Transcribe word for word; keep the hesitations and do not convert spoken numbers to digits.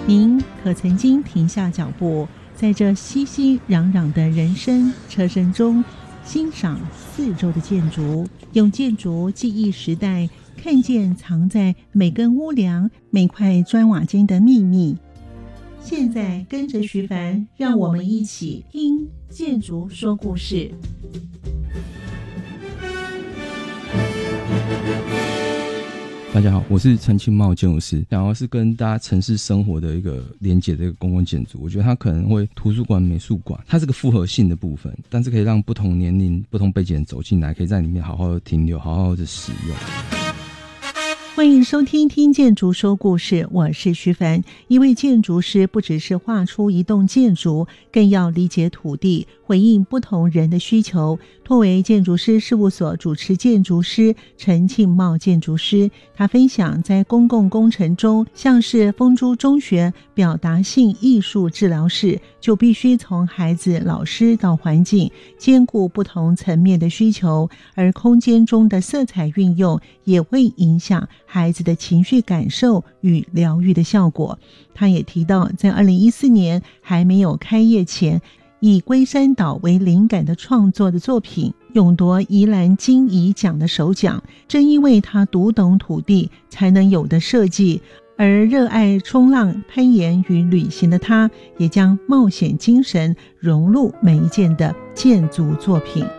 您可曾经停下脚步，在这熙熙攘攘的人声车声中，欣赏四周的建筑，用建筑记忆时代，看见藏在每根屋梁、每块砖瓦间的秘密。现在跟着徐凡，让我们一起听建筑说故事。 大家好，我是陈庆茂建筑师，想要是跟大家城市生活的一个连结的一个公共建筑。我觉得它可能会图书馆、美术馆，它是个复合性的部分，但是可以让不同年龄、不同背景的人走进来，可以在里面好好的停留，好好的使用。 欢迎收听听建筑说故事，我是徐凡。一位建筑师不只是画出一栋建筑，更要理解土地，回应不同人的需求。托为建筑师事务所主持建筑师陈庆茂建筑师，他分享在公共工程中，像是丰珠中学表达性艺术治疗室，就必须从孩子、老师到环境，兼顾不同层面的需求，而空间中的色彩运用也会影响孩子的情绪感受与疗愈的效果。他也提到，在二零一四年还没有开业前，以龟山岛为灵感的创作的作品勇夺宜兰金怡奖的首奖，正因为他读懂土地才能有的设计。而热爱冲浪、攀岩与旅行的他，也将冒险精神融入每一件的建筑作品。